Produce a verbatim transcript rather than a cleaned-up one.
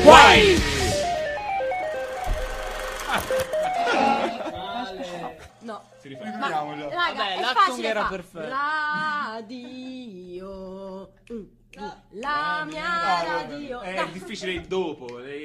Guai! No. Si riferiamo già. Raga, Vabbè, è l'acting facile era fa. perfetto. Radio. Mm. La mia No, radio. è No. difficile il dopo.